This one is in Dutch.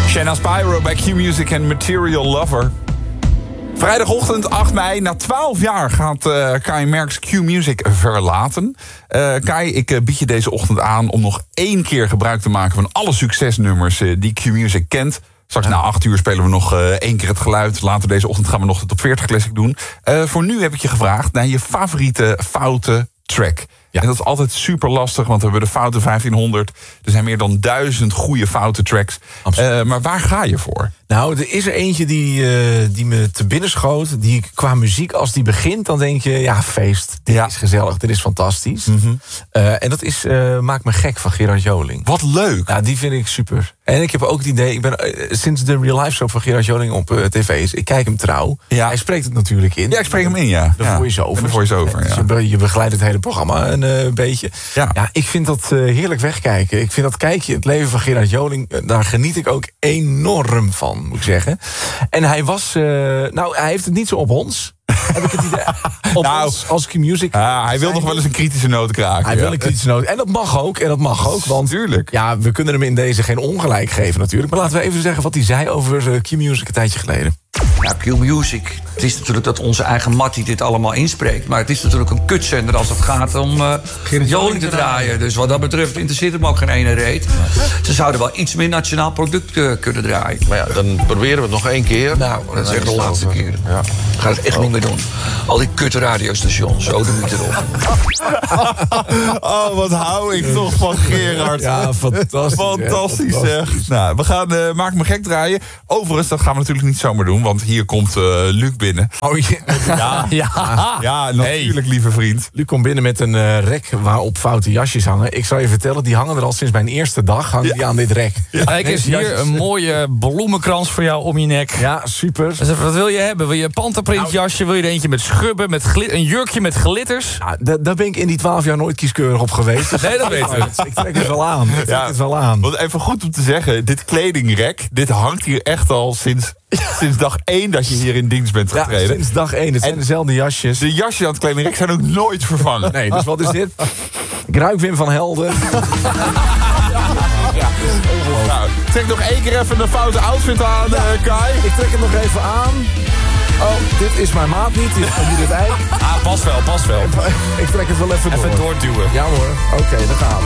Shanna Spyro bij Q-Music en Material Lover. Vrijdagochtend 8 mei, na 12 jaar gaat Kai Merks Q-Music verlaten. Kai, ik bied je deze ochtend aan om nog 1 keer gebruik te maken van alle succesnummers die Q-Music kent. Straks na 8 uur spelen we nog 1 keer het geluid. Later deze ochtend gaan we nog de Top 40 Classic doen. Voor nu heb ik je gevraagd naar je favoriete foute track. Ja. En dat is altijd super lastig, want we hebben de foute 1500. Er zijn meer dan 1000 goede foute tracks. Maar waar ga je voor? Nou, er is er eentje die me te binnen schoot. Die qua muziek, als die begint, dan denk je... ja, feest, dit is gezellig, dit is fantastisch. Mm-hmm. En dat is Maak me gek van Gerard Joling. Wat leuk! Ja, die vind ik super. En ik heb ook het idee... ik ben sinds de Real Life Show van Gerard Joling op tv is... ik kijk hem trouw. Ja. Hij spreekt het natuurlijk in. Ja, ik spreek hem in, ja. De voice-over. Ja. Je begeleidt het hele programma een beetje. Ja, ik vind dat heerlijk wegkijken. Ik vind dat kijkje, het leven van Gerard Joling... daar geniet ik ook enorm van, moet ik zeggen. En hij was... hij heeft het niet zo op ons... heb ik het idee. Als Q-Music. Hij wil nog wel eens een kritische noot kraken. Hij wil een kritische noot. En dat mag ook. Want tuurlijk. Ja, we kunnen hem in deze geen ongelijk geven natuurlijk. Maar laten we even zeggen wat hij zei over Q-Music een tijdje geleden. Ja, Q-Music. Het is natuurlijk dat onze eigen Mattie dit allemaal inspreekt. Maar het is natuurlijk een kutzender als het gaat om Joling te draaien. Dus wat dat betreft interesseert hem ook geen ene reet. Ze zouden wel iets meer nationaal product kunnen draaien. Maar ja, dan proberen we het nog 1 keer. Nou, dat is echt de laatste keer. Ja. Ik ga het echt niet meer doen. Al die kutte radiostations, zo doe ik erop. Oh, wat hou ik toch van Gerard. Ja, fantastisch zeg. Nou, we gaan Maak me gek draaien. Overigens, dat gaan we natuurlijk niet zomaar doen, want hier komt Luc binnen. Oh ja, natuurlijk, lieve vriend. Luc komt binnen met een rek waarop foute jasjes hangen. Ik zal je vertellen, die hangen er al sinds mijn eerste dag die aan dit rek. Ja. Kijk eens hier, een mooie bloemenkrans voor jou om je nek. Ja, super. Dus wat wil je hebben? Wil je een panterprint jasje? Wil je er eentje met schubben, met een jurkje met glitters? Nou, daar ben ik in die 12 jaar nooit kieskeurig op geweest. Nee, dat weten we. Ik trek het wel aan. Want even goed om te zeggen, dit kledingrek, dit hangt hier echt al sinds dag 1 dat je hier in dienst bent getreden. Ja, sinds dag 1. Het zijn dezelfde jasjes. De jasjes aan het kledingrek zijn ook nooit vervangen. Nee, dus wat is dit? Ik ruik Wim van Helden. Nou, trek nog 1 keer even een foute outfit aan, Kai. Ik trek het nog even aan. Oh, dit is mijn maat niet. Dit is van Judith Eyck. Past wel. Ik trek het wel even door. Even doorduwen. Ja hoor. Oké, dan gaan we.